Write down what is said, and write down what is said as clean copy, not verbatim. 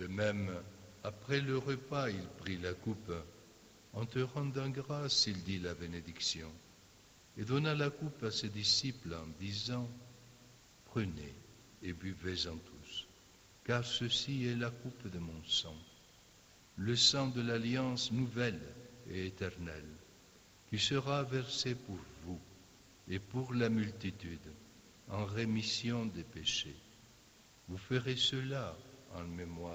De même, après le repas, il prit la coupe. En te rendant grâce, il dit la bénédiction, et donna la coupe à ses disciples en disant, « Prenez et buvez-en tous, car ceci est la coupe de mon sang, le sang de l'alliance nouvelle et éternelle, qui sera versé pour vous et pour la multitude en rémission des péchés. Vous ferez cela en mémoire de moi. »